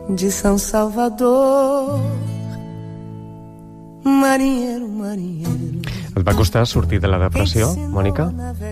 de São Salvador. Marinheiro, marinheiro. Et va costar sortir de la depressió, Mònica?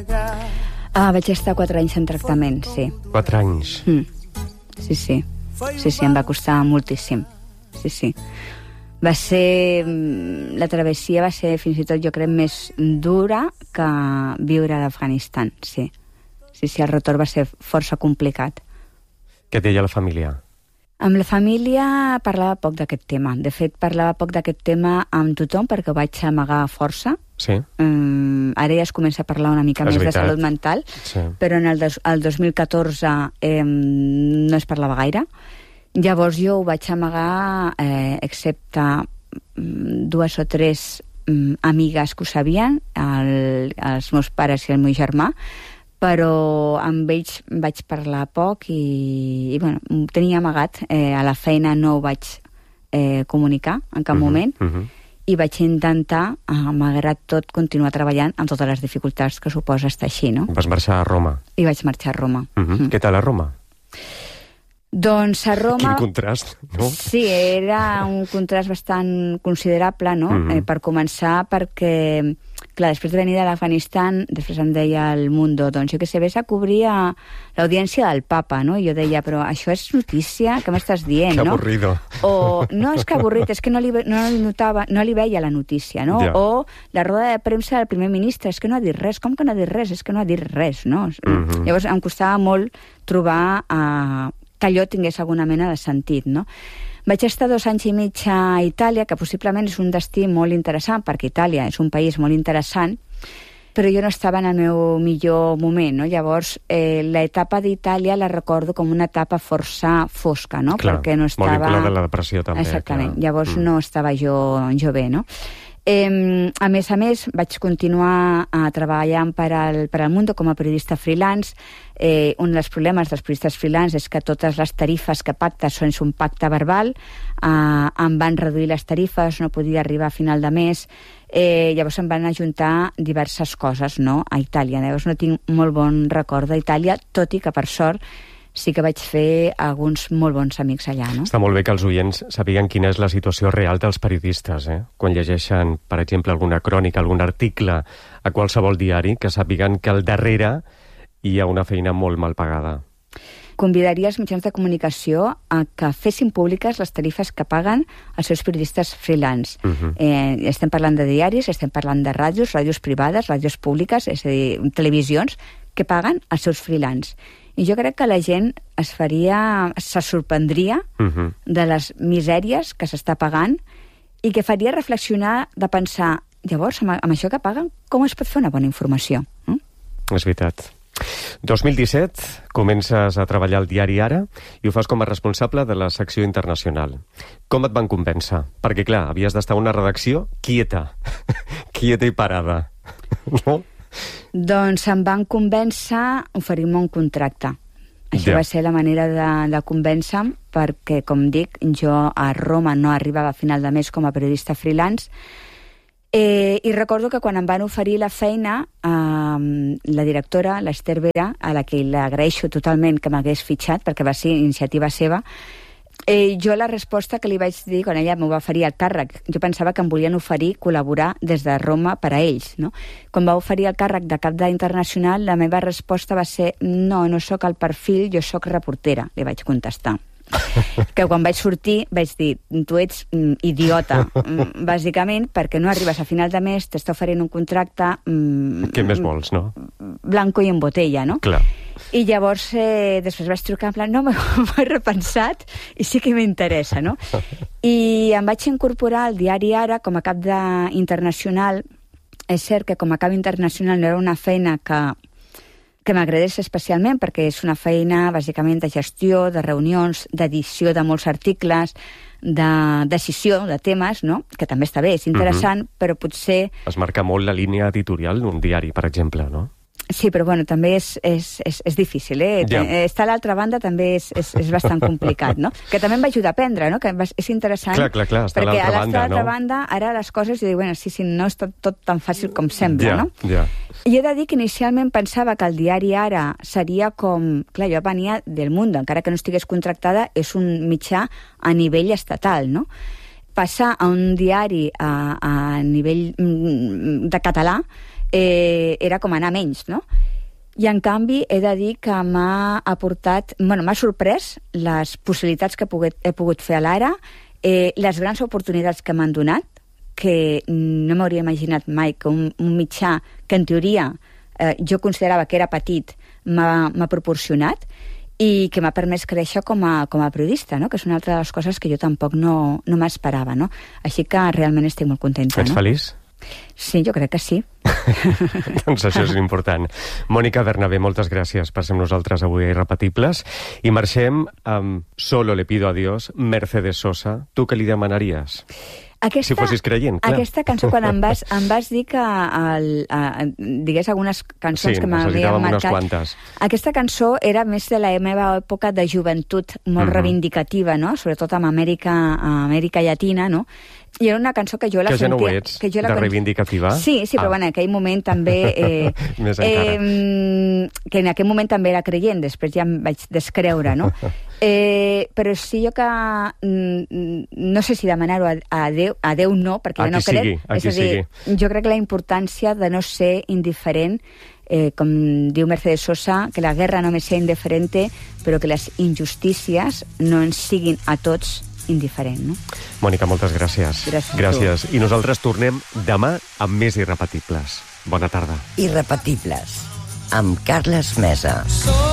Vaig estar 4 anys en tractament, sí. 4 anys. Sí, sí. Sí, sí, em va costar moltíssim. Sí, sí. Va ser... La travessia va ser, fins i tot, jo crec, més dura que viure a l'Afganistan, sí. Sí, sí, el retorn va ser força complicat. Què et deia la família? Amb la família parlava poc d'aquest tema. De fet, parlava poc d'aquest tema amb tothom perquè ho vaig amagar força. Sí. Ara ja es comença a parlar una mica més de salut mental, sí. Però en el 2014 no es parlava gaire. Llavors jo ho vaig amagar, excepte 2 o 3 amigues que ho sabien, els meus pares i el meu germà, però amb ells vaig parlar poc i bueno, ho tenia amagat. A la feina no ho vaig comunicar en cap moment i vaig intentar, malgrat tot, continuar treballant amb totes les dificultats que suposa estar així, no? Vas marxar a Roma. I vaig marxar a Roma. Què tal a Roma? Doncs a Roma... Quin contrast, no? Sí, era un contrast bastant considerable, no? Per començar, perquè, clar, després de venir de l'Afganistan, després em deia el Mundo, doncs jo que sé, ves a cobrir l'audiència del papa, no? I jo deia, però això és notícia? Què m'estàs dient, no? Que avorrido. O, no, és que avorrit, és que no li veia la notícia, no? Ja. O la roda de premsa del primer ministre, és que no ha dit res. Com que no ha dit res? És que no ha dit res, no? Llavors em costava molt trobar que allò tingués alguna mena de sentit, no? Vaig estar 2 anys i mig a Itàlia, que possiblement és un destí molt interessant, perquè Itàlia és un país molt interessant, però jo no estava en el meu millor moment, no? Llavors, l'etapa d'Itàlia la recordo com una etapa força fosca, no? Clar, perquè no estava... molt vinculada a la depressió, també. Exactament. Clar. Llavors no estava jo bé, no? A més, vaig continuar treballant per al Mundo com a periodista freelance. Un dels problemes dels periodistes freelance és que totes les tarifes que pactes són un pacte verbal. Em van reduir les tarifes, no podia arribar a final de mes. Llavors em van ajuntar diverses coses, no?, a Itàlia. Llavors no tinc molt bon record d'Itàlia, tot i que, per sort, sí que vaig fer alguns molt bons amics allà, no? Està molt bé que els oients sàpiguen quina és la situació real dels periodistes, quan llegeixen, per exemple, alguna crònica, algun article a qualsevol diari, que sàpiguen que al darrere hi ha una feina molt mal pagada. Convidaria els mitjans de comunicació a que fessin públiques les tarifes que paguen els seus periodistes freelance. Estem parlant de diaris, estem parlant de ràdios privades, ràdios públiques, és a dir, televisions, que paguen els seus freelance. I jo crec que la gent se sorprendria de les misèries que s'està pagant i que faria reflexionar de pensar, llavors, amb això que paguen, com es pot fer una bona informació? És veritat. 2017, comences a treballar al diari Ara i ho fas com a responsable de la secció internacional. Com et van convèncer? Perquè, clar, havies d'estar a una redacció quieta i parada, no? Doncs em van convèncer oferir-me un contracte. Això va ser la manera de convèncer-me perquè, com dic, jo a Roma no arribava a final de mes com a periodista freelance i recordo que quan em van oferir la feina la directora, l'Esther Vera, a la que l'agraeixo totalment que m'hagués fitxat perquè va ser iniciativa seva, jo la resposta que li vaig dir quan ella m'ho va oferir el càrrec, jo pensava que em volien oferir col·laborar des de Roma per a ells, no? Quan va oferir el càrrec de cap d'internacional, la meva resposta va ser no sóc el perfil, jo sóc reportera, li vaig contestar. Que quan vaig sortir vaig dir, tu ets idiota, bàsicament perquè no arribes a final de mes, t'està oferint un contracte... Què més vols, no? Blanco i en botella, no? Clar. I llavors després vaig trucar en plan, no, m'ho he repensat i sí que m'interessa, no? I em vaig incorporar al diari Ara com a cap internacional. És cert que com a cap internacional no era una feina que m'agradés especialment perquè és una feina bàsicament de gestió, de reunions, d'edició de molts articles, de decisió de temes, no? Que també està bé, és interessant, però potser... Es marca molt la línia editorial d'un diari, per exemple, no? Sí, però bueno, també és difícil, eh? Ja. Estar a l'altra banda també és bastant complicat, no? Que també em va ajudar a aprendre, no? Que és interessant. Clar, estar a l'altra banda, no? Perquè a l'altra banda, ara les coses, i dic, bueno, sí, no és tot tan fàcil com sembla, no? Ja. I he de dir que inicialment pensava que el diari Ara seria com... Clar, jo venia del Mundo, encara que no estigués contractada, és un mitjà a nivell estatal, no? Passar a un diari a nivell de català era com anar menys, no? I en canvi he de dir que m'ha aportat... Bueno, m'ha sorprès les possibilitats que he pogut fer a l'Ara, les grans oportunitats que m'han donat, que no m'hauria imaginat mai que un mitjà que en teoria jo considerava que era petit m'ha proporcionat i que m'ha permès créixer com a periodista, no? Que és una altra de les coses que jo tampoc no m'esperava, no? Així que realment estic molt contenta. Ets feliç? Sí, jo crec que sí. Doncs això és important. Mònica Bernabé, moltes gràcies per ser amb nosaltres avui a Irrepetibles. I marxem amb Solo le pido a Dios, Mercedes Sosa. Tu què li demanaries? Si fossis creient, clar. Aquesta cançó, quan em vas dir que digués algunes cançons que m'havien marcat... Quantes. Aquesta cançó era més de la meva època de joventut molt reivindicativa, no? Sobretot amb Amèrica Llatina, no? I era una cançó que jo la sentia... Que ja no ho ets, de reivindicativa? Sí, però en aquell moment també... Més encara. Que en aquell moment també era creient, després ja em vaig descreure, no? Però sí, jo que... No sé si demanar-ho a Déu no, perquè jo no crec. És a dir, jo crec que la importància de no ser indiferent, com diu Mercedes Sosa, que la guerra no me sea indiferente, però que les injustícies no ens siguin a tots indiferent, no? Mònica, moltes gràcies. Gràcies. I nosaltres tornem demà amb més Irrepetibles. Bona tarda. Irrepetibles, amb Carles Mesa.